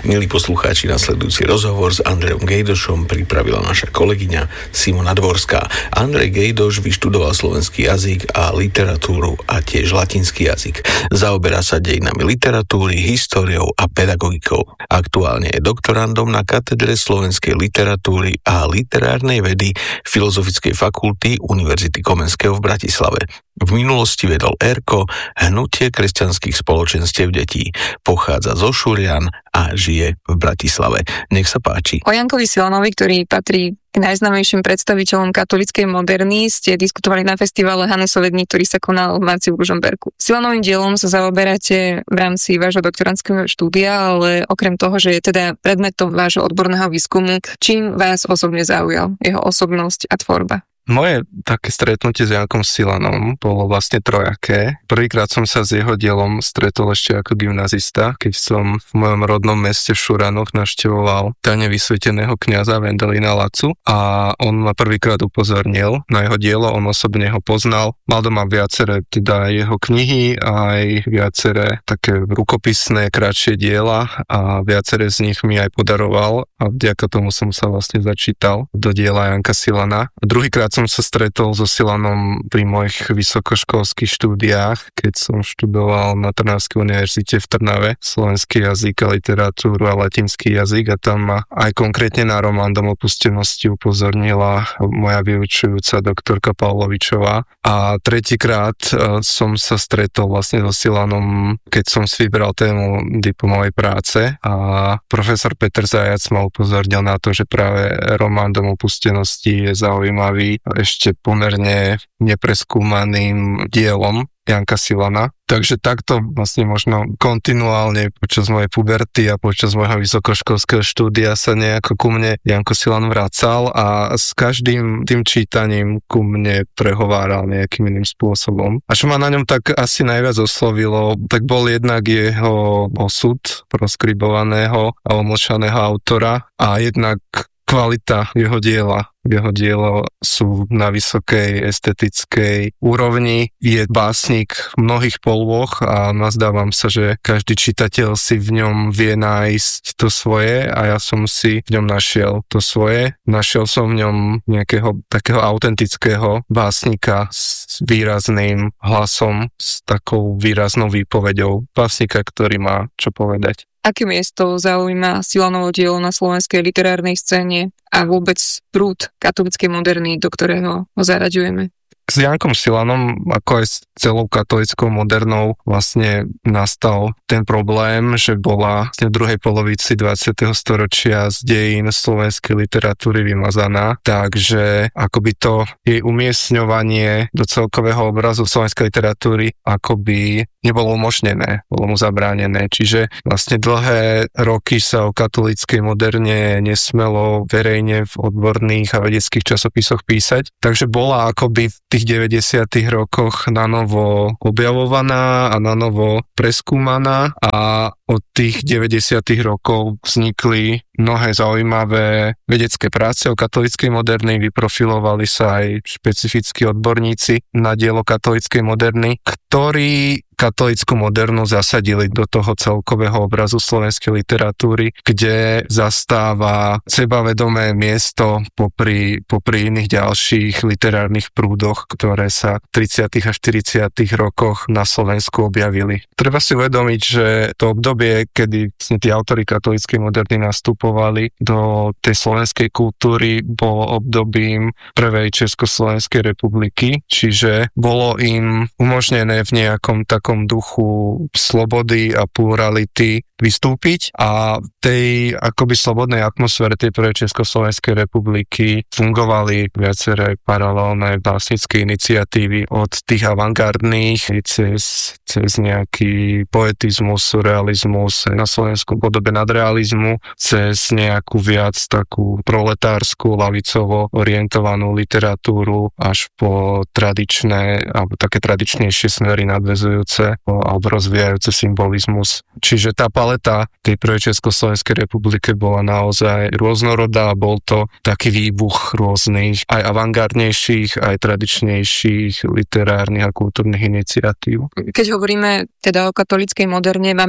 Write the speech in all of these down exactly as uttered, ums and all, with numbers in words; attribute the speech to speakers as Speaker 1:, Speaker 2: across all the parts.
Speaker 1: Milí poslucháči, nasledujúci rozhovor s Andrejom Gejdošom pripravila naša kolegyňa Simona Dvorská. Andrej Gejdoš vyštudoval slovenský jazyk a literatúru a tiež latinský jazyk. Zaoberá sa dejinami literatúry, históriou a pedagogikou. Aktuálne je doktorandom na katedre slovenskej literatúry a literárnej vedy Filozofickej fakulty Univerzity Komenského v Bratislave. V minulosti vedol ERKO, Hnutie kresťanských spoločenstiev detí. Pochádza zo Šurian a žije v Bratislave. Nech sa páči.
Speaker 2: O Jankovi Silanovi, ktorý patrí k najznámejším predstaviteľom katolíckej moderny, ste diskutovali na festivale Hanusové dni, ktorý sa konal v marci v Ružomberku. Silanovým dielom sa zaoberáte v rámci vášho doktorandského štúdia, ale okrem toho, že je teda predmetom vášho odborného výskumu, čím vás osobne zaujal jeho osobnosť a tvorba?
Speaker 3: Moje také stretnutie s Jankom Silanom bolo vlastne trojaké. Prvýkrát som sa s jeho dielom stretol ešte ako gymnazista, keď som v mojom rodnom meste v Šuranoch navštevoval tajne vysveteného kňaza Vendelina Lacu a on ma prvýkrát upozornil na jeho dielo, on osobne ho poznal. Mal doma viaceré teda jeho knihy, aj viaceré také rukopisné, kratšie diela a viaceré z nich mi aj podaroval a vďaka tomu som sa vlastne začítal do diela Janka Silana. Druhýkrát som sa stretol so Silanom pri mojich vysokoškolských štúdiách, keď som študoval na Trnavskej univerzite v Trnave slovenský jazyk a literatúru a latinský jazyk a tam ma aj konkrétne na román Dom opustenosti upozornila moja vyučujúca doktorka Pavlovičová. A tretíkrát som sa stretol vlastne so Silanom, keď som si vybral tému diplomovej práce a profesor Peter Zajac ma upozornil na to, že práve román Dom opustenosti je zaujímavý ešte pomerne nepreskúmaným dielom Janka Silana. Takže takto vlastne možno kontinuálne počas mojej puberty a počas môjho vysokoškolského štúdia sa nejako ku mne Janko Silan vracal a s každým tým čítaním ku mne prehováral nejakým iným spôsobom. A čo ma na ňom tak asi najviac oslovilo, tak bol jednak jeho osud proskribovaného a omlčaného autora a jednak kvalita jeho diela. Jeho dielo sú na vysokej estetickej úrovni. Je básnik mnohých polôch a nazdávam sa, že každý čitateľ si v ňom vie nájsť to svoje a ja som si v ňom našiel to svoje. Našiel som v ňom nejakého takého autentického básnika s výrazným hlasom, s takou výraznou výpoveďou. Básnika, ktorý má čo povedať.
Speaker 2: Aké miesto zaujíma Silanovo dielo na slovenskej literárnej scéne a vôbec prúd katolíckej moderny, do ktorého ho zaraďujeme?
Speaker 3: S Jankom Silanom, ako aj s celou katolickou modernou, vlastne nastal ten problém, že bola v druhej polovici dvadsiateho storočia z dejín slovenskej literatúry vymazaná, takže akoby to jej umiestňovanie do celkového obrazu slovenskej literatúry akoby nebolo umožnené, bolo mu zabránené. Čiže vlastne dlhé roky sa o katolíckej moderne nesmelo verejne v odborných a vedeckých časopisoch písať, takže bola akoby v tých deväťdesiatych rokoch nanovo objavovaná a nanovo preskúmaná a od tých deväťdesiatych rokov vznikli mnohé zaujímavé vedecké práce o katolíckej moderny, vyprofilovali sa aj špecifickí odborníci na dielo katolíckej moderny, ktorí katolícku modernu zasadili do toho celkového obrazu slovenskej literatúry, kde zastáva sebavedomé miesto popri, popri iných ďalších literárnych prúdoch, ktoré sa v tridsiatych a štyridsiatych rokoch na Slovensku objavili. Treba si uvedomiť, že to obdobie, kedy tí autori katolíckej moderny nastupovali do tej slovenskej kultúry, bolo obdobím prvej Československej republiky, čiže bolo im umožnené v nejakom takom duchu slobody a plurality vystúpiť a v tej akoby slobodnej atmosfére tej prvej Československej republiky fungovali viaceré paralelné básnické iniciatívy od tých avantgardných cez, cez nejaký poetizmus, surrealizmus na Slovensku podobe nadrealizmu, cez nejakú viac takú proletársku, lavicovo orientovanú literatúru až po tradičné alebo také tradičnejšie smery nadväzujúce alebo rozvíjajúce symbolizmus. Čiže tá paleta tej prvej Československej republike bola naozaj rôznorodá, bol to taký výbuch rôznych aj avantgardnejších, aj tradičnejších literárnych a kultúrnych iniciatív.
Speaker 2: Keď hovoríme teda o katolíckej moderne, máme na mysli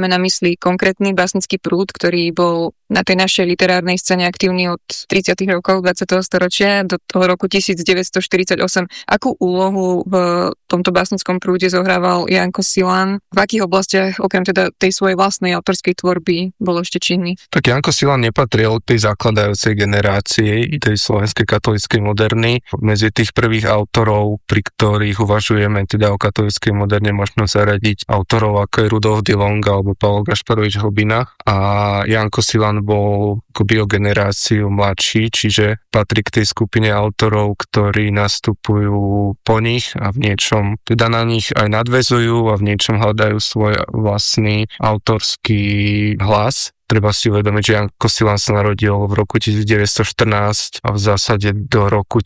Speaker 2: našli konkrétny básnický prúd, ktorý bol na tej našej literárnej scéne aktívny od tridsiatych rokov dvadsiateho storočia do toho roku devätnásťstoštyridsaťosem. Akú úlohu v tomto básnickom prúde zohrával Janko Silan? V akých oblastiach, okrem teda tej svojej vlastnej autorskej tvorby, bol ešte činný?
Speaker 3: Tak Janko Silan nepatril k tej zakladajúcej generácii tej slovenskej katolíckej moderny. Medzi tých prvých autorov, pri ktorých uvažujeme teda o katolíckej moderne, možno zaradiť autorov ako je Rudolf Dilong alebo Pavol Gašparovič Hobina. A Janko Silan bol akoby o generáciu mladší, čiže patrí k tej skupine autorov, ktorí nastupujú po nich a v niečom, teda na nich aj nadväzujú a v niečom hľadajú svoj vlastný autorský hlas. Treba si uvedomiť, že Janko Silan sa narodil v roku devätnásťstoštrnásť a v zásade do roku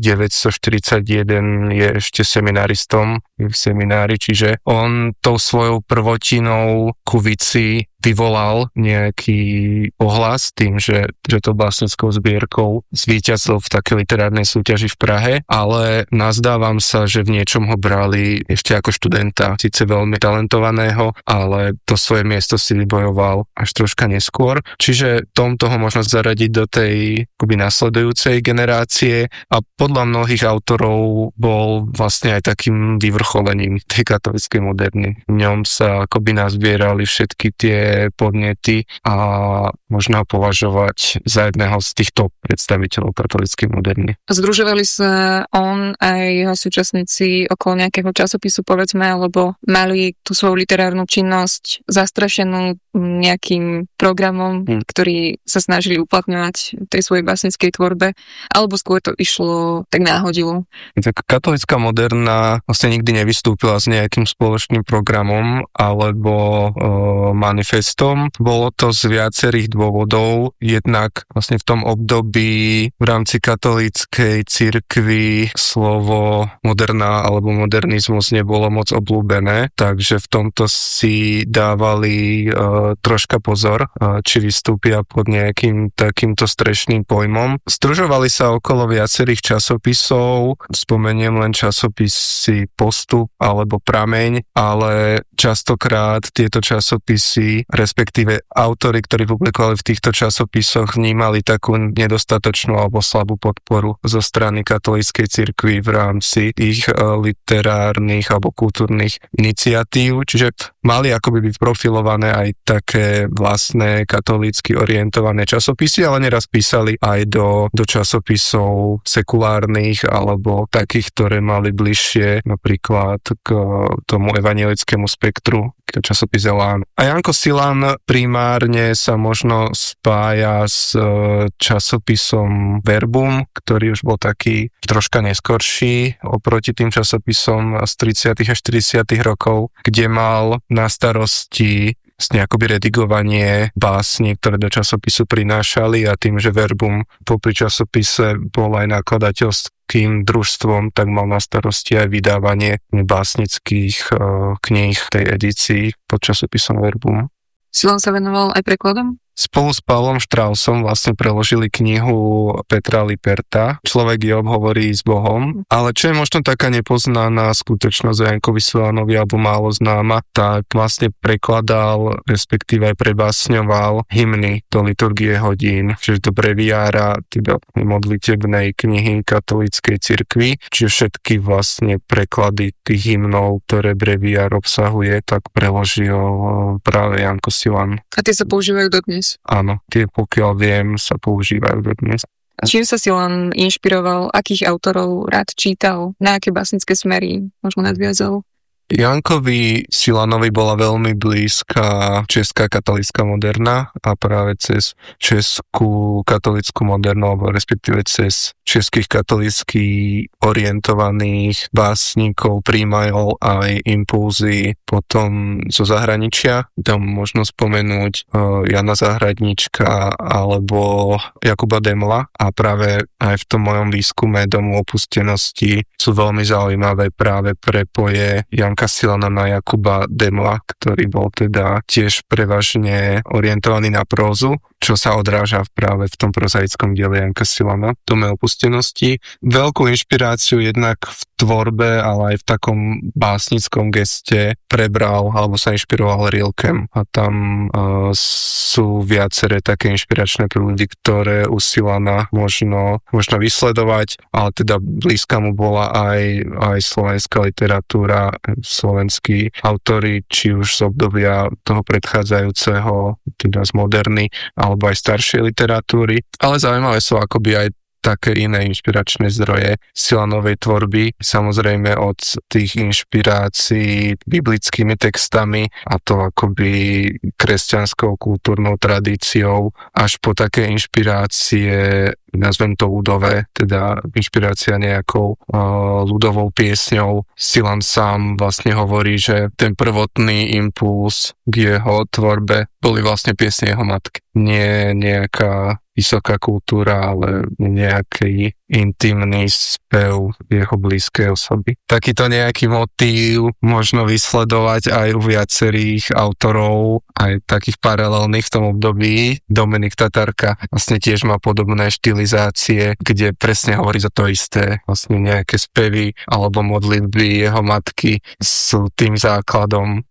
Speaker 3: devätnásťstoštyridsaťjeden je ešte seminaristom v seminári, čiže on tou svojou prvotinou ku vici vyvolal nejaký ohlas tým, že, že to básnickou zbierkou zvíťazil v takej literárnej súťaži v Prahe, ale nazdávam sa, že v niečom ho brali ešte ako študenta, síce veľmi talentovaného, ale to svoje miesto si vybojoval až troška neskôr. Čiže tom toho možno zaradiť do tej akoby nasledujúcej generácie a podľa mnohých autorov bol vlastne aj takým vyvrcholením tej katolíckej moderny. V ňom sa akoby nazbierali všetky tie podnety a možno považovať za jedného z týchto predstaviteľov katolíckej moderny.
Speaker 2: Združovali sa on aj jeho súčasníci okolo nejakého časopisu, povedzme, alebo mali tú svoju literárnu činnosť zastrašenú nejakým programom, hmm. ktorý sa snažili uplatňovať v tej svojej básnickej tvorbe, alebo skôr to išlo tak náhodilo?
Speaker 3: Tak katolícka moderna vlastne nikdy nevystúpila s nejakým spoločným programom alebo e, manifestom. Bolo to z viacerých dôvodov. Jednak vlastne v tom období v rámci katolíckej cirkvi slovo moderná alebo modernizmus nebolo moc obľúbené, takže v tomto si dávali e, troška pozor, e, či vystúpia pod nejakým takýmto strešným pojmom. Združovali sa okolo viacerých časopisov, spomeniem len časopisy Postup alebo Prameň, ale častokrát tieto časopisy, respektíve autori, ktorí publikovali v týchto časopisoch, vnímali takú nedostatočnú alebo slabú podporu zo strany katolíckej cirkvi v rámci ich literárnych alebo kultúrnych iniciatív, čiže mali akoby byť profilované aj také vlastné katolícky orientované časopisy, ale neraz písali aj do, do časopisov sekulárnych alebo takých, ktoré mali bližšie napríklad k tomu evanjelickému spektru, k časopis Elán. A Janko Silan primárne sa možno spája s časopisom Verbum, ktorý už bol taký troška neskorší oproti tým časopisom z tridsiatych a štyridsiatych rokov, kde mal na starosti vlastne akoby redigovanie básni, ktoré do časopisu prinášali, a tým, že Verbum popri časopise bol aj nakladateľským družstvom, tak mal na starosti aj vydávanie básnických uh, kníh tej edícii pod časopisom Verbum.
Speaker 2: Silan sa venoval aj prekladom?
Speaker 3: Spolu s Pavlom Štrausom vlastne preložili knihu Petra Liperta Človek Job hovorí s Bohom, ale čo je možno taká nepoznaná skutočnosť o Jankovi Silanovi alebo málo známa, tak vlastne prekladal, respektíve aj prebásňoval hymny do liturgie hodín, čiže do breviára, teda modlitebnej knihy katolíckej cirkvi, čiže všetky vlastne preklady tých hymnov, ktoré breviár obsahuje, tak preložil práve Janko Silan.
Speaker 2: A tie sa používajú dodnes?
Speaker 3: Áno, tie, pokiaľ viem, sa používajú dodnes.
Speaker 2: Čím sa Silan inšpiroval, akých autorov rád čítal, na aké básnické smery možno nadviazal?
Speaker 3: Jankovi Silanovi bola veľmi blízka česká katolícka moderna a práve cez českú katolícku modernu, alebo respektíve cez českých katolícky orientovaných básnikov prijímal aj impulzy potom zo zahraničia. Tam možno spomenúť uh, Jana Zahradníčka alebo Jakuba Demla, a práve aj v tom mojom výskume Domu opustenosti sú veľmi zaujímavé práve prepoje Janka Silana na Jakuba Demla, ktorý bol teda tiež prevažne orientovaný na prózu. čo sa odráža práve v tom prozaickom diele Janka Silana, Dome opustenosti. Veľkú inšpiráciu jednak v tvorbe, ale aj v takom básnickom geste prebral alebo sa inšpiroval Rilkem a tam uh, sú viaceré také inšpiračné prúdy, ktoré u Silana možno, možno vysledovať, ale teda blízka mu bola aj, aj slovenská literatúra, slovenskí autori, či už z obdobia toho predchádzajúceho, teda z moderny, alebo aj staršej literatúry. Ale zaujímavé sú akoby aj také iné inšpiračné zdroje Silanovej tvorby, samozrejme od tých inšpirácií biblickými textami a to akoby kresťanskou kultúrnou tradíciou až po také inšpirácie, nazvem to ľudové, teda inšpirácia nejakou uh, ľudovou piesňou. Silan sám vlastne hovorí, že ten prvotný impuls k jeho tvorbe boli vlastne piesne jeho matky. Nie nejaká vysoká kultúra, ale nejaký intimný spev jeho blízkej osoby. Takýto nejaký motív možno vysledovať aj u viacerých autorov, aj takých paralelných v tom období. Dominik Tatarka vlastne tiež má podobné štilizácie, kde presne hovorí za to isté. Vlastne nejaké spevy alebo modlitby jeho matky sú tým základom,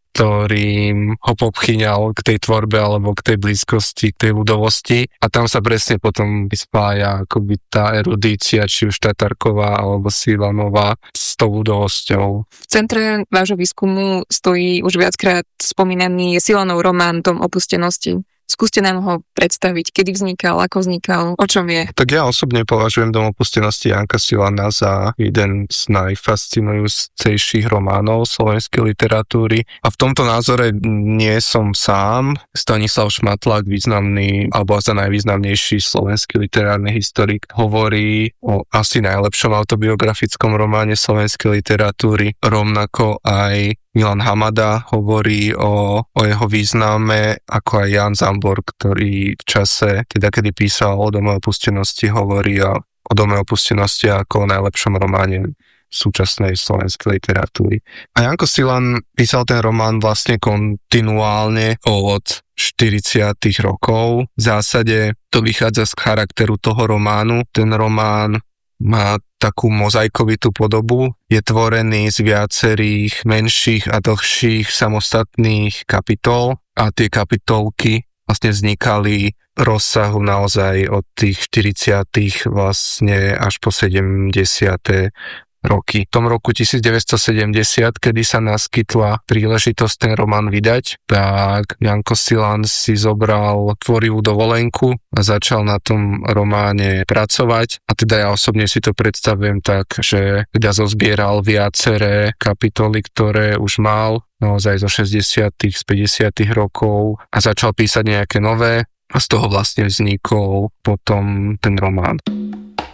Speaker 3: ktorým ho popchyňal k tej tvorbe alebo k tej blízkosti, k tej ľudovosti a tam sa presne potom spája akoby tá erudícia, či už Tatarková alebo Silanová s tou ľudovosťou.
Speaker 2: V centre vášho výskumu stojí už viackrát spomínaný Silanov román Dom opustenosti. Skúste nám ho predstaviť, kedy vznikal, ako vznikal, o čom je.
Speaker 3: Tak ja osobne považujem Dom opustenosti Janka Silana za jeden z najfascinujúcejších románov slovenskej literatúry. A v tomto názore nie som sám. Stanislav Šmatlák, významný, alebo za najvýznamnejší slovenský literárny historik, hovorí o asi najlepšom autobiografickom románe slovenskej literatúry. Rovnako aj Milan Hamada hovorí o, o jeho význame, ako aj Jan Zambor, ktorý v čase, teda kedy písal o Dome opustenosti, hovorí o, o Dome opustenosti ako o najlepšom románe súčasnej slovenskej literatúry. A Janko Silan písal ten román vlastne kontinuálne od štyridsiatych rokov. V zásade to vychádza z charakteru toho románu. Ten román má takú mozaikovitú podobu, je tvorený z viacerých menších a dlhších samostatných kapitol a tie kapitolky vlastne vznikali rozsahu naozaj od tých štyridsiatych vlastne až po sedemdesiate roky. V tom roku devätnásťsedemdesiat, kedy sa naskytla príležitosť ten román vydať, tak Janko Silan si zobral tvorivú dovolenku a začal na tom románe pracovať. A teda ja osobne si to predstavujem tak, že teda zozbieral viaceré kapitoly, ktoré už mal naozaj zo šesťdesiatych, z päťdesiatych rokov a začal písať nejaké nové a z toho vlastne vznikol potom ten román.